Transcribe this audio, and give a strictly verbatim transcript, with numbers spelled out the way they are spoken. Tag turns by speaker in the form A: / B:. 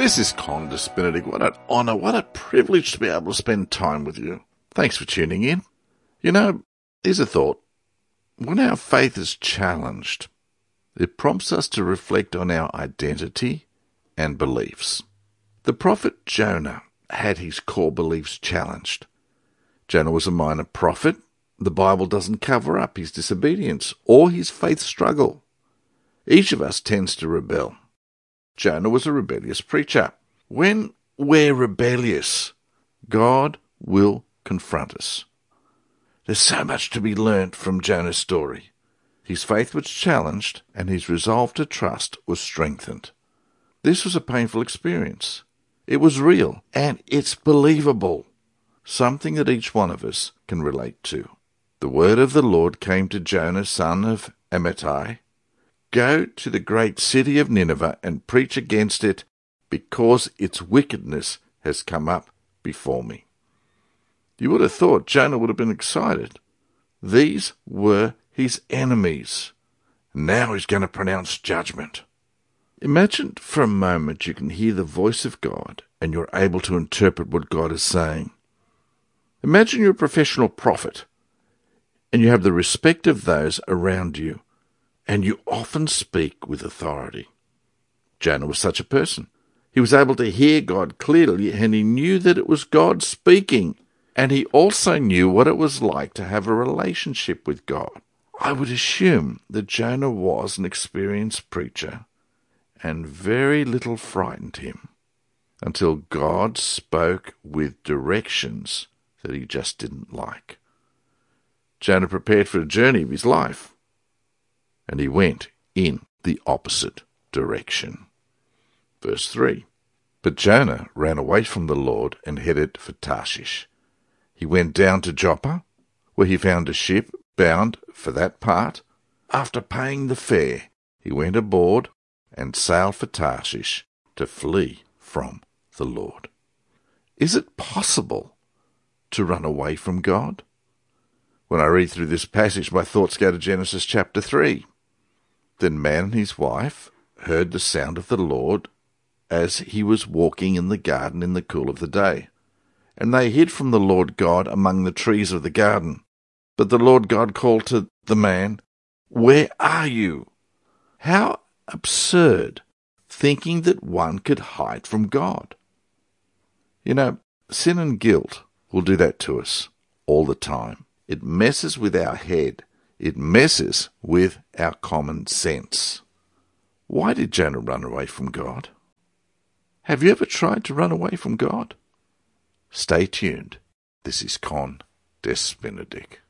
A: This is Condis Benedict. What an honour, what a privilege to be able to spend time with you. Thanks for tuning in. You know, here's a thought. When our faith is challenged, it prompts us to reflect on our identity and beliefs. The prophet Jonah had his core beliefs challenged. Jonah was a minor prophet. The Bible doesn't cover up his disobedience or his faith struggle. Each of us tends to rebel. Jonah was a rebellious preacher. When we're rebellious, God will confront us. There's so much to be learnt from Jonah's story. His faith was challenged and his resolve to trust was strengthened. This was a painful experience. It was real and it's believable, something that each one of us can relate to. The word of the Lord came to Jonah, son of Amittai. Go to the great city of Nineveh and preach against it, because its wickedness has come up before me. You would have thought Jonah would have been excited. These were his enemies. Now he's going to pronounce judgment. Imagine for a moment you can hear the voice of God and you're able to interpret what God is saying. Imagine you're a professional prophet and you have the respect of those around you, and you often speak with authority. Jonah was such a person. He was able to hear God clearly, and he knew that it was God speaking, and he also knew what it was like to have a relationship with God. I would assume that Jonah was an experienced preacher, and very little frightened him, until God spoke with directions that he just didn't like. Jonah prepared for a journey of his life, and he went in the opposite direction. Verse three. But Jonah ran away from the Lord and headed for Tarshish. He went down to Joppa, where he found a ship bound for that part. After paying the fare, he went aboard and sailed for Tarshish to flee from the Lord. Is it possible to run away from God? When I read through this passage, my thoughts go to Genesis chapter three. Then man and his wife heard the sound of the Lord as he was walking in the garden in the cool of the day. And they hid from the Lord God among the trees of the garden. But the Lord God called to the man, "Where are you?" How absurd, thinking that one could hide from God. You know, sin and guilt will do that to us all the time. It messes with our head. It messes with our common sense. Why did Jonah run away from God? Have you ever tried to run away from God? Stay tuned. This is Condis Benedict.